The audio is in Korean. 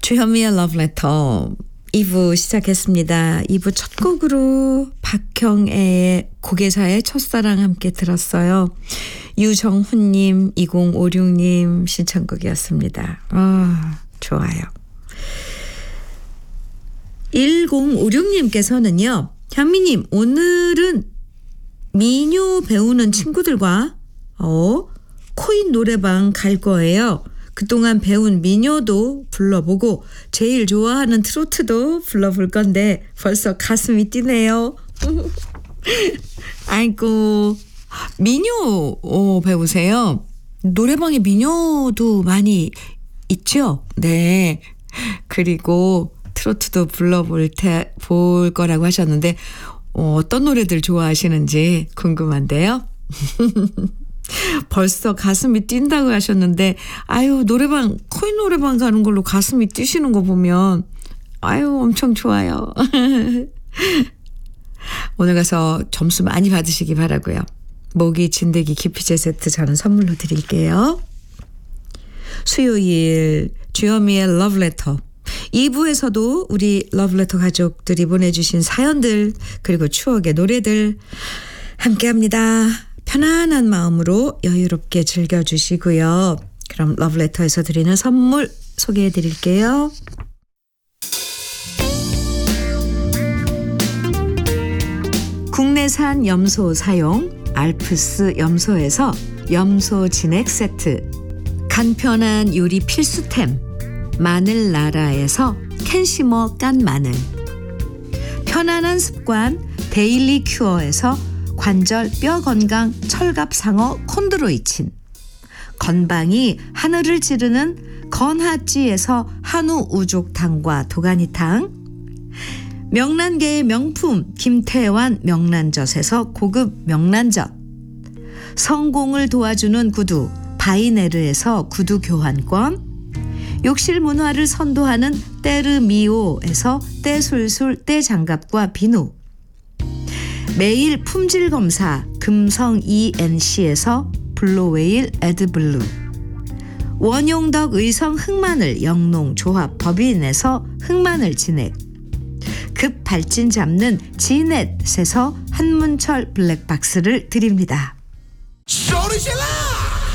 주현미의 러브레터 2부 시작했습니다. 2부 첫 곡으로 박형애의 고개사의 첫사랑 함께 들었어요. 유정훈님, 2056님 신청곡이었습니다. 좋아요. 1056님께서는요. 현미님, 오늘은 민요 배우는 친구들과 코인 노래방 갈 거예요. 그동안 배운 민요도 불러보고 제일 좋아하는 트로트도 불러볼 건데 벌써 가슴이 뛰네요. 아이고, 민요 배우세요? 노래방에 민요도 많이 있죠? 네. 그리고 트로트도 불러볼 거라고 하셨는데 어떤 노래들 좋아하시는지 궁금한데요. 벌써 가슴이 뛴다고 하셨는데 노래방 코인 노래방 가는 걸로 가슴이 뛰시는 거 보면 엄청 좋아요. 오늘 가서 점수 많이 받으시기 바라고요. 모기 진드기 기피제 세트 저는 선물로 드릴게요. 수요일 주현미의 러브레터 2부에서도 우리 러브레터 가족들이 보내주신 사연들 그리고 추억의 노래들 함께합니다. 편안한 마음으로 여유롭게 즐겨주시고요. 그럼 러브레터에서 드리는 선물 소개해 드릴게요. 국내산 염소 사용 알프스 염소에서 염소 진액 세트, 간편한 요리 필수템 마늘 나라에서 캔시머 깐 마늘, 편안한 습관 데일리 큐어에서 관절 뼈 건강 철갑 상어 콘드로이친, 건방이 하늘을 찌르는 건하찌에서 한우 우족탕과 도가니탕, 명란계의 명품 김태환 명란젓에서 고급 명란젓, 성공을 도와주는 구두 바이네르에서 구두 교환권, 욕실 문화를 선도하는 때르미오에서 때술술 때장갑과 비누, 매일 품질 검사 금성 ENC에서 블루웨일 에드블루, 원용덕 의성 흑마늘 영농조합 법인에서 흑마늘 진액, 급 발진 잡는 지넷에서 한문철 블랙박스를 드립니다. 소리 질러!